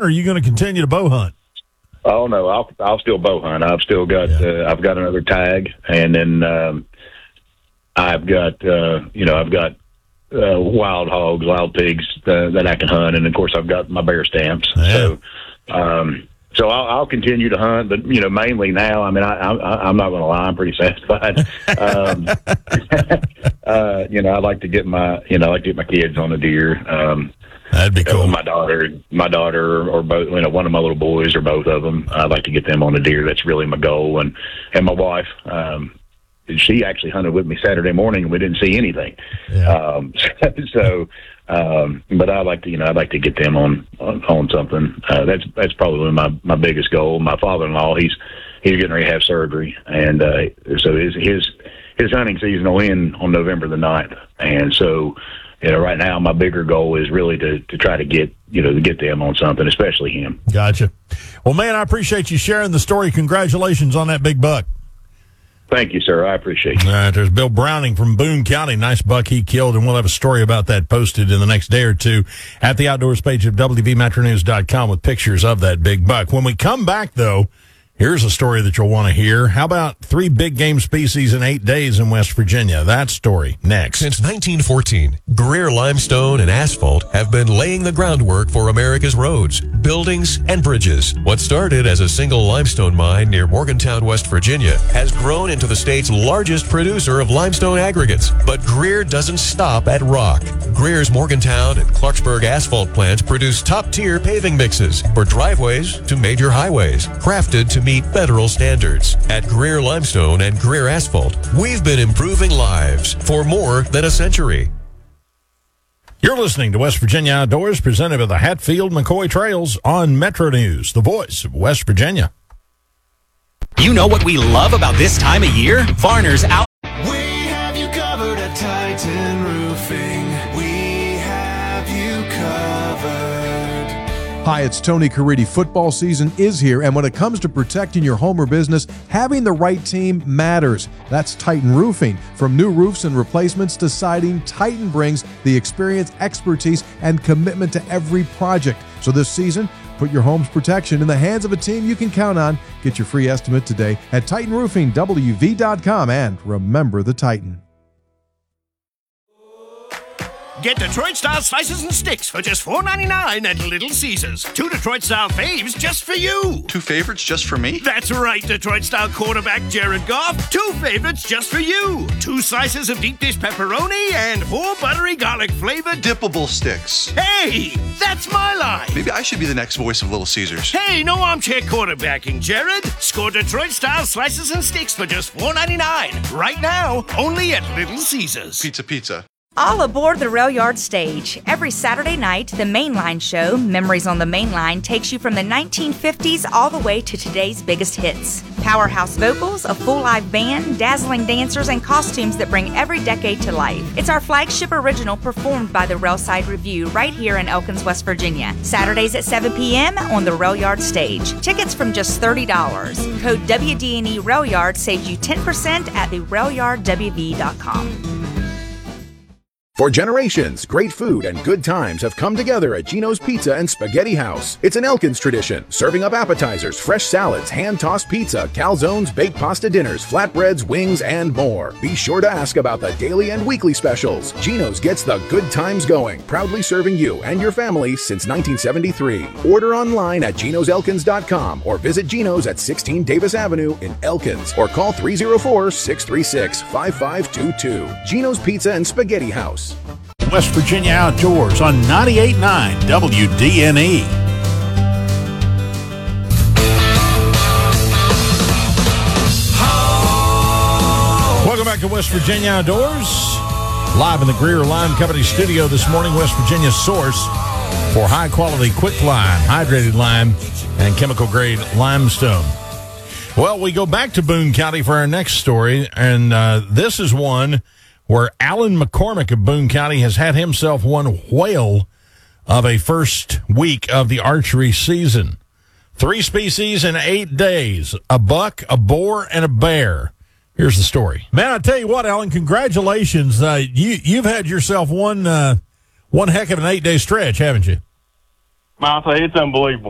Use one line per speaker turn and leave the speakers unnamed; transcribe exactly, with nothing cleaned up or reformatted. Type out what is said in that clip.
or are you going to continue to bow hunt?
Oh no, I'll I'll still bow hunt. I've still got
Yeah.
uh, I've got another tag, and then um, I've got uh, you know I've got uh, wild hogs, wild pigs uh, that I can hunt, and of course I've got my bear stamps.
Yeah.
So um, so I'll, I'll continue to hunt, but you know mainly now. I mean, I, I I'm not going to lie, I'm pretty satisfied. um, uh, you know, I like to get my you know I like to get my kids on a deer. Um,
That'd be cool.
Uh, my daughter, my daughter, or both, you know, one of my little boys, or both of them. I'd like to get them on a deer. That's really my goal. And and my wife, um, she actually hunted with me Saturday morning, and we didn't see anything.
Yeah.
Um, so, um, but I like to, you know, I'd like to get them on on, on something. Uh, that's that's probably my my biggest goal. My father-in-law, he's he's getting ready to have surgery, and uh, so his his his hunting season will end on November the ninth, and so. You know, right now my bigger goal is really to, to try to get, you know, to get them on something, especially him.
Gotcha. Well, man, I appreciate you sharing the story. Congratulations on that big buck.
Thank you, sir. I appreciate you.
All right, there's Bill Browning from Boone County. Nice buck he killed, and we'll have a story about that posted in the next day or two at the Outdoors page of W V Metro News dot com with pictures of that big buck. When we come back, though, here's a story that you'll want to hear. How about three big game species in eight days in West Virginia? That story next.
Since nineteen fourteen, Greer Limestone and Asphalt have been laying the groundwork for America's roads, buildings, and bridges. What started as a single limestone mine near Morgantown, West Virginia, has grown into the state's largest producer of limestone aggregates. But Greer doesn't stop at rock. Greer's Morgantown and Clarksburg asphalt plants produce top-tier paving mixes for driveways to major highways, crafted to meet federal standards. At Greer Limestone and Greer Asphalt, we've been improving lives for more than a century.
You're listening to West Virginia Outdoors, presented by the Hatfield McCoy Trails on Metro News, the voice of West Virginia.
You know what we love about this time of year? Foreigners out.
We have you covered at Titan Roofing. We have you covered.
Hi, it's Tony Caridi. Football season is here, and when it comes to protecting your home or business, having the right team matters. That's Titan Roofing. From new roofs and replacements to siding, Titan brings the experience, expertise, and commitment to every project. So this season, put your home's protection in the hands of a team you can count on. Get your free estimate today at Titan Roofing W V dot com, and remember the Titan.
Get Detroit-style slices and sticks for just four ninety-nine at Little Caesars. Two Detroit-style faves just for you.
Two favorites just for me?
That's right, Detroit-style quarterback Jared Goff. Two favorites just for you. Two slices of deep dish pepperoni and four buttery garlic-flavored
Dippable sticks.
Hey, that's my line.
Maybe I should be the next voice of Little Caesars.
Hey, no armchair quarterbacking, Jared. Score Detroit-style slices and sticks for just four ninety-nine. Right now, only at Little Caesars.
Pizza, pizza.
All aboard the Rail Yard Stage. Every Saturday night, the Mainline Show, Memories on the Mainline, takes you from the nineteen fifties all the way to today's biggest hits. Powerhouse vocals, a full live band, dazzling dancers, and costumes that bring every decade to life. It's our flagship original performed by the Railside Review right here in Elkins, West Virginia. Saturdays at seven p.m. on the Rail Yard Stage. Tickets from just thirty dollars. Code W D N E Rail Yard saves you ten percent at the rail yard w v dot com.
For generations, great food and good times have come together at Gino's Pizza and Spaghetti House. It's an Elkins tradition, serving up appetizers, fresh salads, hand-tossed pizza, calzones, baked pasta dinners, flatbreads, wings, and more. Be sure to ask about the daily and weekly specials. Gino's gets the good times going, proudly serving you and your family since nineteen seventy-three. Order online at ginos elkins dot com or visit Gino's at sixteen Davis Avenue in Elkins or call three oh four, six three six, five five two two. Gino's Pizza and Spaghetti House.
West Virginia Outdoors on ninety-eight point nine W D N E. Welcome back to West Virginia Outdoors. Live in the Greer Lime Company studio this morning, West Virginia's source for high-quality quick lime, hydrated lime, and chemical-grade limestone. Well, we go back to Boone County for our next story, and uh, this is one where Alan McCormick of Boone County has had himself one whale of a first week of the archery season. Three species in eight days, a buck, a boar, and a bear. Here's the story. Man, I tell you what, Alan, congratulations. Uh, you, you've had yourself one, uh, one heck of an eight-day stretch, haven't you?
I'll say it's unbelievable.